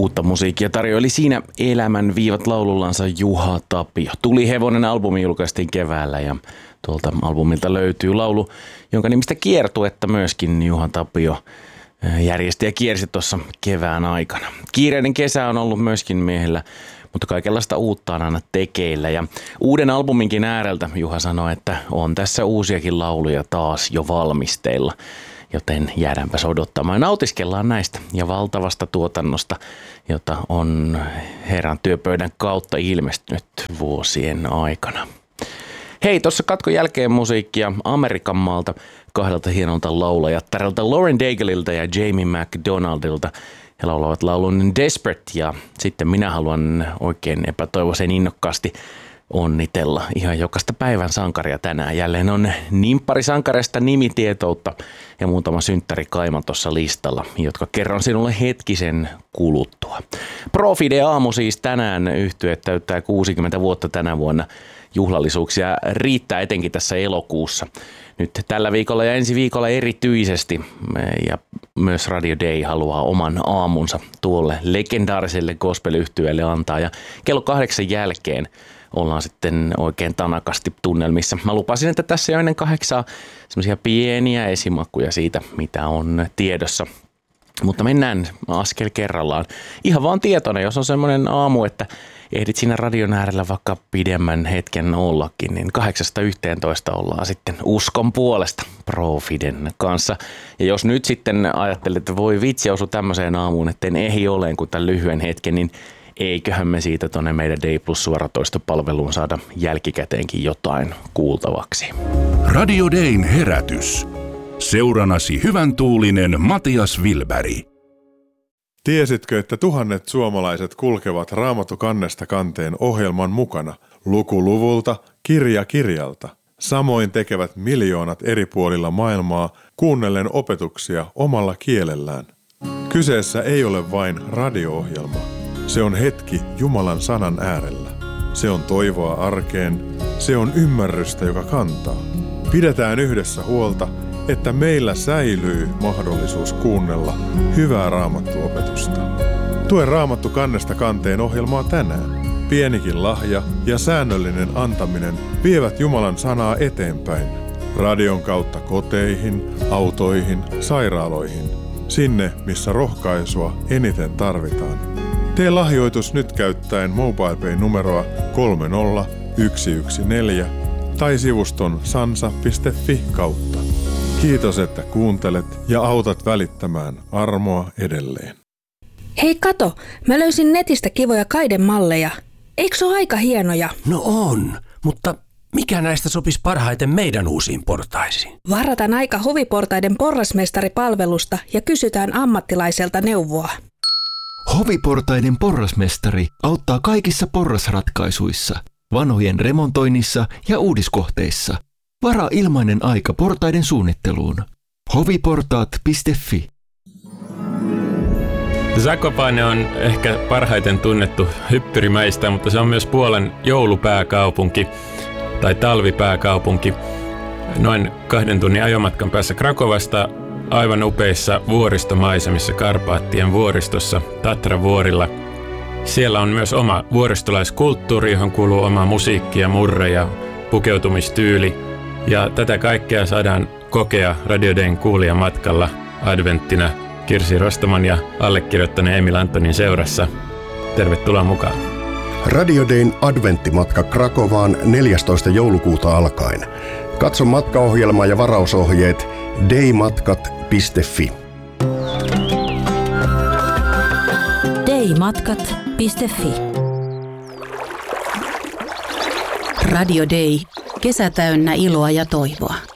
Uutta musiikkia tarjoili siinä Elämän viivat laulullansa Juha Tapio. Tuli hevonen -albumi julkaistiin keväällä ja tuolta albumilta löytyy laulu, jonka nimistä kiertuetta myöskin Juha Tapio järjesti ja kiersi tuossa kevään aikana. Kiireinen kesä on ollut myöskin miehellä, mutta kaikenlaista uutta on aina tekeillä. Ja uuden albuminkin ääreltä Juha sanoi, että on tässä uusiakin lauluja taas jo valmisteilla. Joten jäädäänpäs odottamaan. Nautiskellaan näistä ja valtavasta tuotannosta, jota on herran työpöydän kautta ilmestynyt vuosien aikana. Hei, tuossa katkon jälkeen musiikkia Amerikan maalta kahdelta hienolta laulajattarilta Lauren Daigleilta ja Jamie McDonaldilta. He laulavat laulun Desperate ja sitten minä haluan oikein epätoivoisen innokkaasti onnitella ihan jokaista päivän sankaria tänään. Jälleen on nimpparisankareista nimitietoutta ja muutama synttärikaima tuossa listalla, jotka kerron sinulle hetkisen kuluttua. Profide aamu siis tänään, yhtye täyttää 60 vuotta tänä vuonna. Juhlallisuuksia riittää etenkin tässä elokuussa. Nyt tällä viikolla ja ensi viikolla erityisesti ja myös Radio Day haluaa oman aamunsa tuolle legendaariselle gospel-yhtyeelle antaa ja kello 8 jälkeen ollaan sitten oikein tanakasti tunnelmissa. Mä lupasin, että tässä jo ennen 8 semmoisia pieniä esimakkuja siitä, mitä on tiedossa. Mutta mennään askel kerrallaan. Ihan vaan tietona, jos on semmoinen aamu, että ehdit siinä radion äärellä vaikka pidemmän hetken ollakin, niin 8-11 ollaan sitten uskon puolesta Profiden kanssa. Ja jos nyt sitten ajattelet, että voi vitsi osu tämmöiseen aamuun, että en ehdi oleen kuin tämän lyhyen hetken, niin eiköhän me siitä tuonne meidän Day Plus suoratoistopalveluun saada jälkikäteenkin jotain kuultavaksi. Radio Dayn herätys. Seuranasi hyvän tuulinen Matias Wilberg. Tiesitkö, että tuhannet suomalaiset kulkevat Raamattu kannesta kanteen ohjelman mukana, luku luvulta, kirja kirjalta? Samoin tekevät miljoonat eri puolilla maailmaa kuunnellen opetuksia omalla kielellään. Kyseessä ei ole vain radio-ohjelma. Se on hetki Jumalan sanan äärellä. Se on toivoa arkeen. Se on ymmärrystä, joka kantaa. Pidetään yhdessä huolta, että meillä säilyy mahdollisuus kuunnella hyvää raamattuopetusta. Tue Raamattu kannesta kanteen ohjelmaa tänään. Pienikin lahja ja säännöllinen antaminen vievät Jumalan sanaa eteenpäin. Radion kautta koteihin, autoihin, sairaaloihin. Sinne, missä rohkaisua eniten tarvitaan. Tee lahjoitus nyt käyttäen MobilePay-numeroa 30114 tai sivuston sansa.fi kautta. Kiitos, että kuuntelet ja autat välittämään armoa edelleen. Hei kato, mä löysin netistä kivoja kaidemalleja. Eikö se ole aika hienoja? No on, mutta mikä näistä sopisi parhaiten meidän uusiin portaisiin? Varataan aika Hoviportaiden porrasmestaripalvelusta ja kysytään ammattilaiselta neuvoa. Hoviportaiden porrasmestari auttaa kaikissa porrasratkaisuissa, vanhojen remontoinnissa ja uudiskohteissa. Varaa ilmainen aika portaiden suunnitteluun. hoviportaat.fi. Zakopane on ehkä parhaiten tunnettu hyppyrimäistä, mutta se on myös Puolan joulupääkaupunki tai talvipääkaupunki. Noin 2 tunnin ajomatkan päässä Krakovasta aivan upeissa vuoristomaisemissa Karpaattien vuoristossa Tatravuorilla. Siellä on myös oma vuoristolaiskulttuuri, johon kuuluu oma musiikki ja murre ja pukeutumistyyli. Ja tätä kaikkea saadaan kokea Radio Dayn kuulijamatkalla adventtina Kirsi Rostaman ja allekirjoittaneen Emil Antonin seurassa. Tervetuloa mukaan. Radio Dayn adventtimatka Krakovaan 14. joulukuuta alkaen. Katso matkaohjelma ja varausohjeet daymatkat.fi. daymatkat.fi. Radio Day. Kesä täynnä iloa ja toivoa.